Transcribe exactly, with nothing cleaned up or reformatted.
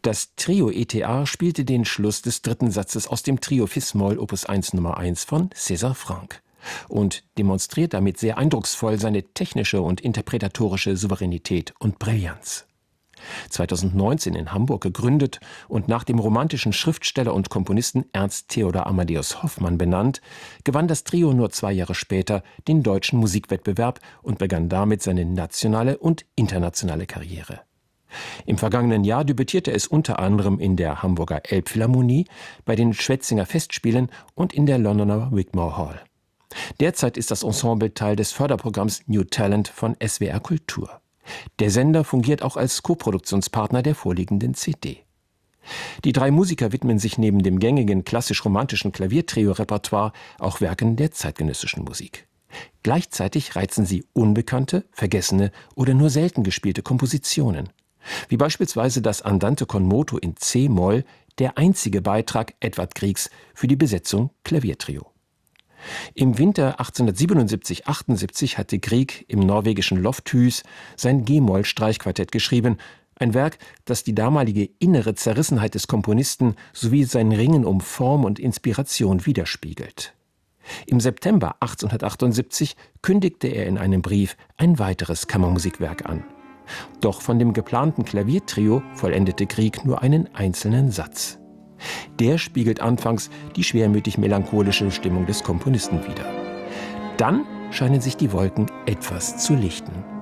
Das Trio E T A spielte den Schluss des dritten Satzes aus dem Trio Fis-Moll Opus eins Nummer eins von César Franck und demonstriert damit sehr eindrucksvoll seine technische und interpretatorische Souveränität und Brillanz. zweitausendneunzehn in Hamburg gegründet und nach dem romantischen Schriftsteller und Komponisten Ernst Theodor Amadeus Hoffmann benannt, gewann das Trio nur zwei Jahre später den Deutschen Musikwettbewerb und begann damit seine nationale und internationale Karriere. Im vergangenen Jahr debütierte es unter anderem in der Hamburger Elbphilharmonie, bei den Schwetzinger Festspielen und in der Londoner Wigmore Hall. Derzeit ist das Ensemble Teil des Förderprogramms New Talent von S W R Kultur. Der Sender fungiert auch als Koproduktionspartner der vorliegenden C D. Die drei Musiker widmen sich neben dem gängigen klassisch-romantischen Klaviertrio-Repertoire auch Werken der zeitgenössischen Musik. Gleichzeitig reizen sie unbekannte, vergessene oder nur selten gespielte Kompositionen, wie beispielsweise das Andante con moto in C-Moll, der einzige Beitrag Edvard Griegs für die Besetzung Klaviertrio. Im Winter achtzehnhundertsiebenundsiebzig achtundsiebzig hatte Grieg im norwegischen Lofthus sein G-Moll-Streichquartett geschrieben, ein Werk, das die damalige innere Zerrissenheit des Komponisten sowie sein Ringen um Form und Inspiration widerspiegelt. Im September achtzehnhundertachtundsiebzig kündigte er in einem Brief ein weiteres Kammermusikwerk an. Doch von dem geplanten Klaviertrio vollendete Grieg nur einen einzelnen Satz. Der spiegelt anfangs die schwermütig-melancholische Stimmung des Komponisten wider. Dann scheinen sich die Wolken etwas zu lichten.